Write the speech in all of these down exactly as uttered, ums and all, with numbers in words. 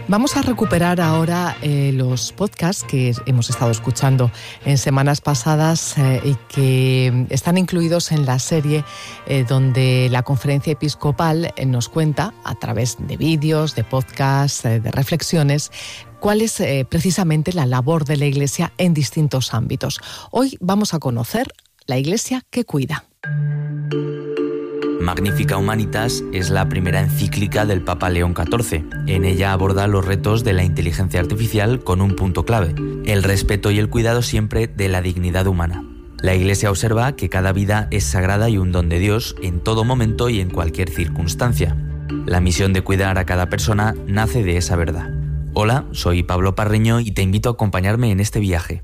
Vamos a recuperar ahora eh, los podcasts que hemos estado escuchando en semanas pasadas eh, y que están incluidos en la serie eh, donde la Conferencia Episcopal eh, nos cuenta, a través de vídeos, de podcasts, eh, de reflexiones, cuál es eh, precisamente la labor de la Iglesia en distintos ámbitos. Hoy vamos a conocer la Iglesia que cuida. Magnificat Humanitas es la primera encíclica del Papa León catorce. En ella aborda los retos de la inteligencia artificial con un punto clave: el respeto y el cuidado siempre de la dignidad humana. La Iglesia observa que cada vida es sagrada y un don de Dios en todo momento y en cualquier circunstancia. La misión de cuidar a cada persona nace de esa verdad. Hola, soy Pablo Parreño y te invito a acompañarme en este viaje.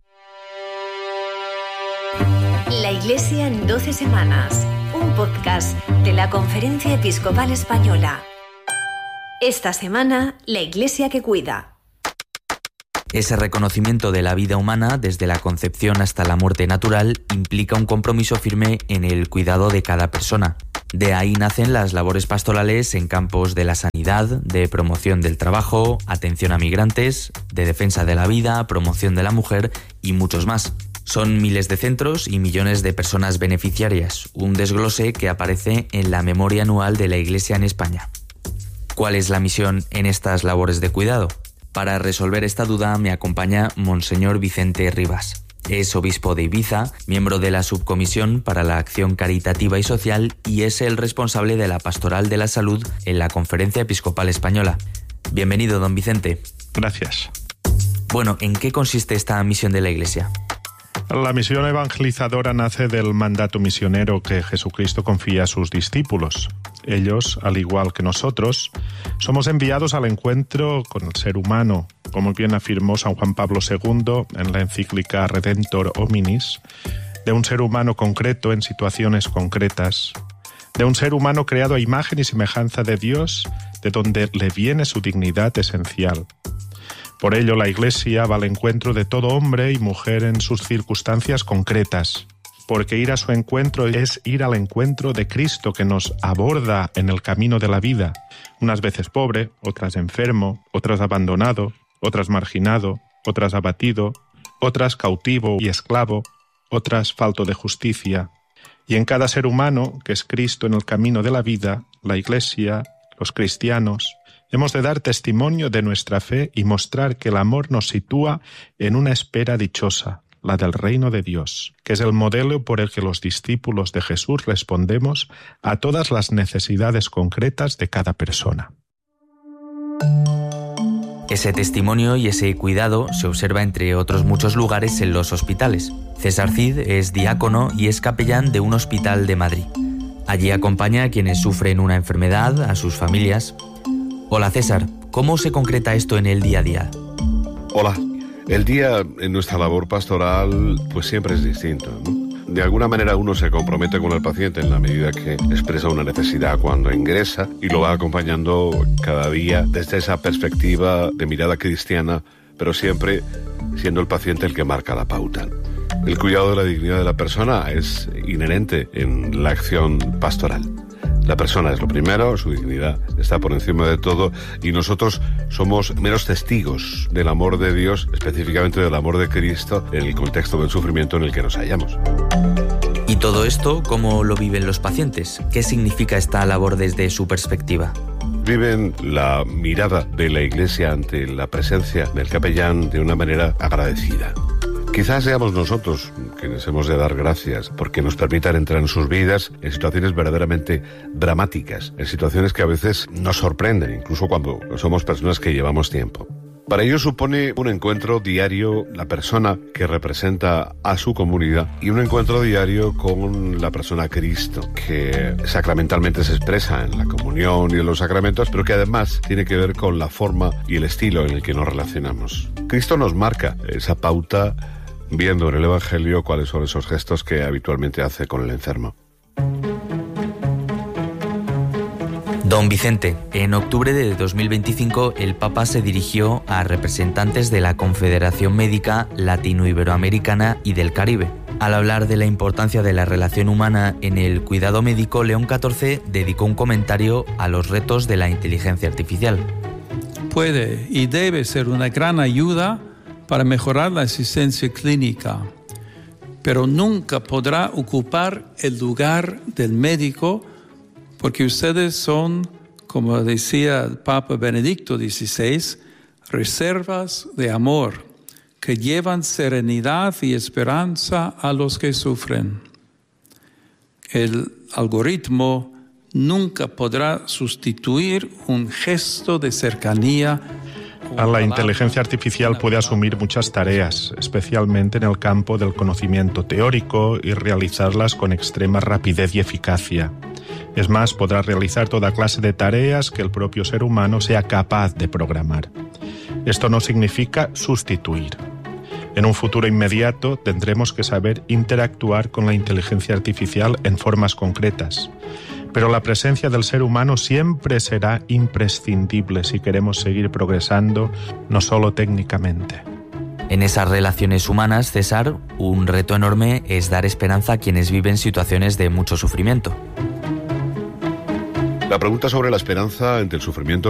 La Iglesia en doce semanas. Un podcast de la Conferencia Episcopal Española. Esta semana, la Iglesia que cuida. Ese reconocimiento de la vida humana, desde la concepción hasta la muerte natural, implica un compromiso firme en el cuidado de cada persona. De ahí nacen las labores pastorales en campos de la sanidad, de promoción del trabajo, atención a migrantes, de defensa de la vida, promoción de la mujer y muchos más. Son miles de centros y millones de personas beneficiarias, un desglose que aparece en la memoria anual de la Iglesia en España. ¿Cuál es la misión en estas labores de cuidado? Para resolver esta duda me acompaña Monseñor Vicente Rivas. Es obispo de Ibiza, miembro de la Subcomisión para la Acción Caritativa y Social y es el responsable de la Pastoral de la Salud en la Conferencia Episcopal Española. Bienvenido, don Vicente. Gracias. Bueno, ¿en qué consiste esta misión de la Iglesia? La misión evangelizadora nace del mandato misionero que Jesucristo confía a sus discípulos. Ellos, al igual que nosotros, somos enviados al encuentro con el ser humano, como bien afirmó San Juan Pablo segundo en la encíclica Redemptor Hominis, de un ser humano concreto en situaciones concretas, de un ser humano creado a imagen y semejanza de Dios, de donde le viene su dignidad esencial. Por ello, la Iglesia va al encuentro de todo hombre y mujer en sus circunstancias concretas, porque ir a su encuentro es ir al encuentro de Cristo que nos aborda en el camino de la vida, unas veces pobre, otras enfermo, otras abandonado, otras marginado, otras abatido, otras cautivo y esclavo, otras falto de justicia. Y en cada ser humano, que es Cristo en el camino de la vida, la Iglesia, los cristianos, hemos de dar testimonio de nuestra fe y mostrar que el amor nos sitúa en una espera dichosa, la del reino de Dios, que es el modelo por el que los discípulos de Jesús respondemos a todas las necesidades concretas de cada persona. Ese testimonio y ese cuidado se observa entre otros muchos lugares en los hospitales. César Cid es diácono y es capellán de un hospital de Madrid. Allí acompaña a quienes sufren una enfermedad, a sus familias. Hola César, ¿cómo se concreta esto en el día a día? Hola, el día en nuestra labor pastoral pues siempre es distinto, ¿no? De alguna manera uno se compromete con el paciente en la medida que expresa una necesidad cuando ingresa y lo va acompañando cada día desde esa perspectiva de mirada cristiana, pero siempre siendo el paciente el que marca la pauta. El cuidado de la dignidad de la persona es inherente en la acción pastoral. La persona es lo primero, su dignidad está por encima de todo y nosotros somos meros testigos del amor de Dios, específicamente del amor de Cristo, en el contexto del sufrimiento en el que nos hallamos. ¿Y todo esto cómo lo viven los pacientes? ¿Qué significa esta labor desde su perspectiva? Viven la mirada de la Iglesia ante la presencia del capellán de una manera agradecida. Quizás seamos nosotros quienes hemos de dar gracias porque nos permitan entrar en sus vidas en situaciones verdaderamente dramáticas, en situaciones que a veces nos sorprenden, incluso cuando somos personas que llevamos tiempo. Para ello supone un encuentro diario la persona que representa a su comunidad y un encuentro diario con la persona Cristo, que sacramentalmente se expresa en la comunión y en los sacramentos, pero que además tiene que ver con la forma y el estilo en el que nos relacionamos. Cristo nos marca esa pauta viendo en el Evangelio cuáles son esos gestos que habitualmente hace con el enfermo. Don Vicente, en octubre de dos mil veinticinco el Papa se dirigió a representantes de la Confederación Médica Latino-Iberoamericana y del Caribe. Al hablar de la importancia de la relación humana en el cuidado médico, León catorce dedicó un comentario a los retos de la inteligencia artificial. puede y debe ser una gran ayuda para mejorar la asistencia clínica, pero nunca podrá ocupar el lugar del médico porque ustedes son, como decía el Papa Benedicto dieciséis, reservas de amor que llevan serenidad y esperanza a los que sufren. El algoritmo nunca podrá sustituir un gesto de cercanía. La inteligencia artificial puede asumir muchas tareas, especialmente en el campo del conocimiento teórico, y realizarlas con extrema rapidez y eficacia. Es más, podrá realizar toda clase de tareas que el propio ser humano sea capaz de programar. Esto no significa sustituir. En un futuro inmediato tendremos que saber interactuar con la inteligencia artificial en formas concretas. Pero la presencia del ser humano siempre será imprescindible si queremos seguir progresando, no solo técnicamente. En esas relaciones humanas, César, un reto enorme es dar esperanza a quienes viven situaciones de mucho sufrimiento. La pregunta sobre la esperanza ante el sufrimiento